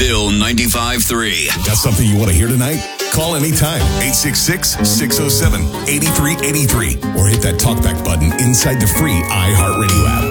Bill 95.3. Got something you want to hear tonight? Call anytime, 866-607-8383, or hit that talkback button inside the free iHeartRadio app.